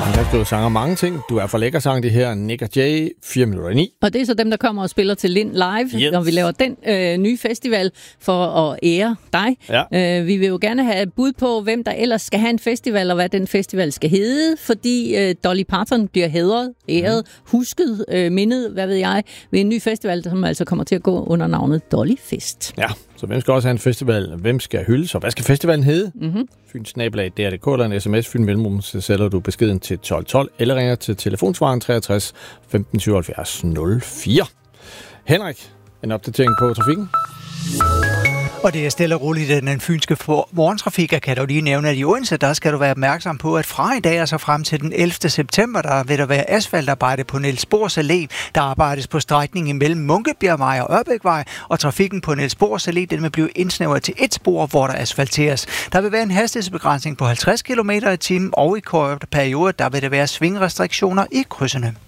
Jeg har skrevet sanger mange ting. Du er for lækker sang, det her Nick og Jay, 4:09. Og det er så dem, der kommer og spiller til Lind Live, når vi laver den nye festival for at ære dig. Ja. Vi vil jo gerne have et bud på, hvem der ellers skal have en festival, og hvad den festival skal hedde, fordi Dolly Parton bliver hædret, æret, husket, mindet, hvad ved jeg, ved en ny festival, som altså kommer til at gå under navnet Dolly Fest. Ja, så hvem skal også have en festival? Hvem skal hyldes, og hvad skal festivalen hedde? Fyn@dr.dk eller en sms, Fyn Mellemrum, så sælger du beskeden til 1212, eller ringer til telefonsvaren 63 15 77 04. Henrik, en opdatering på trafikken? Og det er stille og roligt i den fynske morgentrafik, og kan du lige nævne, at i Odense, der skal du være opmærksom på, at fra i dag og så frem til den 11. september, der vil der være asfaltarbejde på Niels Bohrs Allé. Der arbejdes på strækningen mellem Munkebjergvej og Ørbækvej, og trafikken på Niels Bohrs Allé, den vil blive indsnævret til et spor, hvor der asfalteres. Der vil være en hastighedsbegrænsning på 50 km/t, og i korte perioder, der vil der være svingrestriktioner i krydsene.